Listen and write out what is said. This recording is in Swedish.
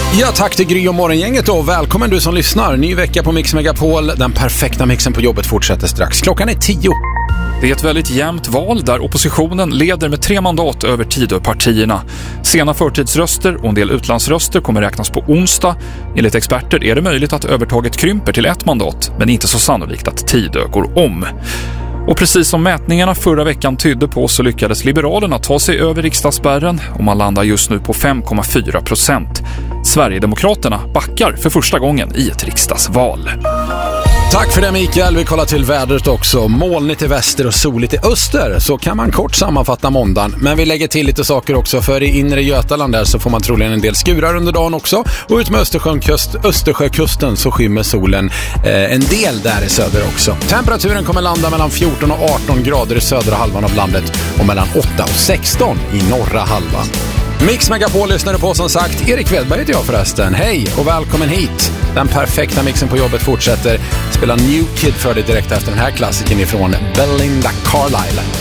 Ja, tack till Gry och morgongänget då. Välkommen du som lyssnar. Ny vecka på Mix Megapol. Den perfekta mixen på jobbet fortsätter strax. Klockan är 10. Det är ett väldigt jämnt val där oppositionen leder med 3 mandat över Tidöpartierna. Sena förtidsröster och en del utlandsröster kommer räknas på onsdag. Enligt experter är det möjligt att övertaget krymper till 1 mandat, men inte så sannolikt att Tidö går om. Och precis som mätningarna förra veckan tydde på så lyckades Liberalerna ta sig över riksdagsspärren och man landar just nu på 5,4%. Sverigedemokraterna backar för första gången i ett riksdagsval. Tack för det Mikael. Vi kollar till vädret också. Molnigt i väster och soligt i öster. Så kan man kort sammanfatta måndagen. Men vi lägger till lite saker också. För i inre Götaland där så får man troligen en del skurar under dagen också. Och ut med Östersjökusten så skymmer solen en del där i söder också. Temperaturen kommer landa mellan 14 och 18 grader i södra halvan av landet. Och mellan 8 och 16 i norra halvan. Mix Megapol lyssnade på som sagt. Erik Wedberg heter jag förresten. Hej och välkommen hit. Den perfekta mixen på jobbet fortsätter. Spela New Kid för dig direkt efter den här klassiken ifrån Belinda Carlisle.